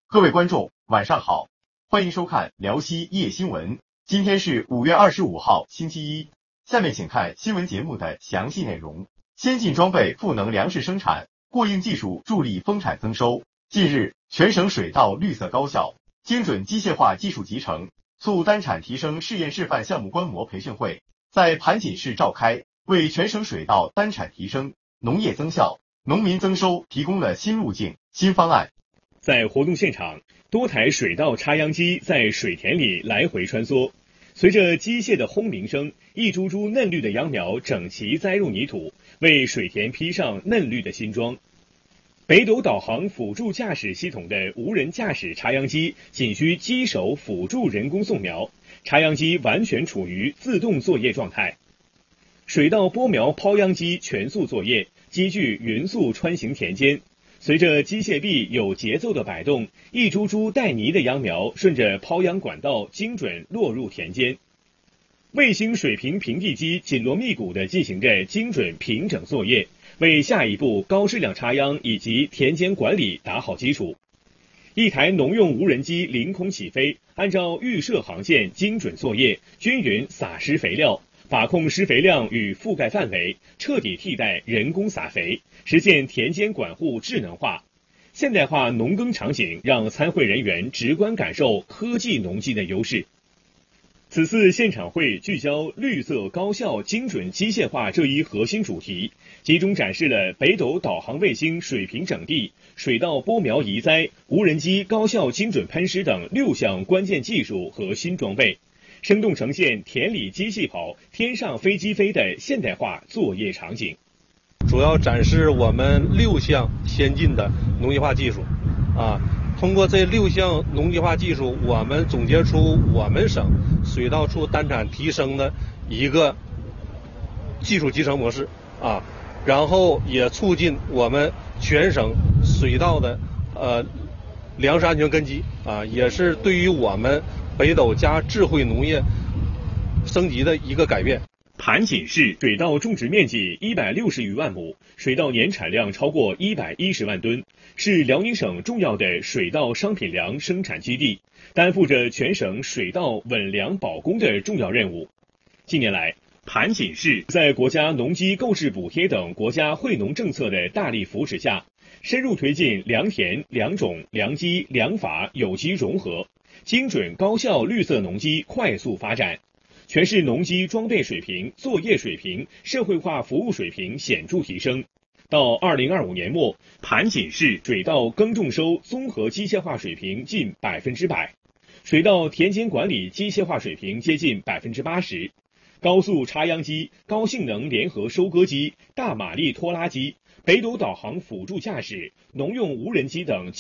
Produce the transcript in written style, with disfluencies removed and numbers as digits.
各位观众，晚上好，欢迎收看辽西夜新闻。今天是5月25号，星期一。下面请看新闻节目的详细内容。先进装备赋能粮食生产，过硬技术助力丰产增收。近日，全省水稻绿色高效、精准机械化技术集成促单产提升试验示范项目观摩培训会在盘锦市召开，为全省水稻单产提升、农业增效、农民增收提供了新路径、新方案。 在活动现场，多台水稻插秧机在水田里来回穿梭，随着机械的轰鸣声，一株株嫩绿的秧苗整齐栽入泥土，为水田披上嫩绿的新装。北斗导航辅助驾驶系统的无人驾驶插秧机仅需机手辅助人工送苗，插秧机完全处于自动作业状态。水稻播苗抛秧机全速作业，机具匀速穿行田间。随着机械臂有节奏的摆动，一株株带泥的秧苗顺着抛秧管道精准落入田间。卫星水平平地机紧锣密鼓地进行着精准平整作业，为下一步高质量插秧以及田间管理打好基础。一台农用无人机凌空起飞，按照预设航线精准作业，均匀撒施肥料，把控施肥量与覆盖范围，彻底替代人工撒肥，实现田间管护智能化。现代化农耕场景让参会人员直观感受科技农机的优势。此次现场会聚焦绿色高效精准机械化这一核心主题，集中展示了北斗导航卫星水平整地、水稻播苗移栽、无人机高效精准喷施等6项关键技术和新装备，生动呈现田里机器跑、天上飞机飞的现代化作业场景。 主要展示我们6项先进的农业化技术通过这6项农业化技术，我们总结出我们省水稻处单产提升的一个技术集成模式然后也促进我们全省水稻的粮食安全根基也是对于我们北斗加智慧农业升级的一个改变。 盘锦市水稻种植面积160余万亩，水稻年产量超过110万吨，是辽宁省重要的水稻商品粮生产基地，担负着全省水稻稳粮保供的重要任务。近年来，盘锦市在国家农机购置补贴等国家惠农政策的大力扶持下，深入推进良田、良种、良机、良法有机融合，精准高效绿色农机快速发展。全市农机装备水平、作业水平、社会化服务水平显著提升。到2025年末，盘锦市水稻耕种收综合机械化水平近100%，水稻田间管理机械化水平接近80%。高速插秧机、高性能联合收割机、大马力拖拉机、北斗导航辅助驾驶、农用无人机等